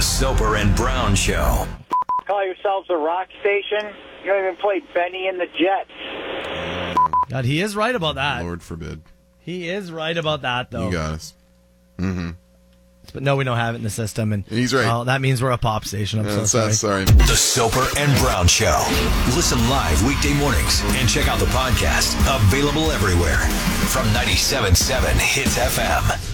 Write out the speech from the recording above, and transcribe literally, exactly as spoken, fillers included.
Soper and Brown Show. Call yourselves a rock station? You don't even play Benny and the Jets. God, he is right about that. Lord forbid. He is right about that, though. You got us. Mm-hmm. But no, we don't have it in the system. And, and he's right. Uh, that means we're a pop station. I'm yeah, so sorry. sorry. The Soper and Brown Show. Listen live weekday mornings and check out the podcast. Available everywhere. From ninety-seven point seven Hits F M.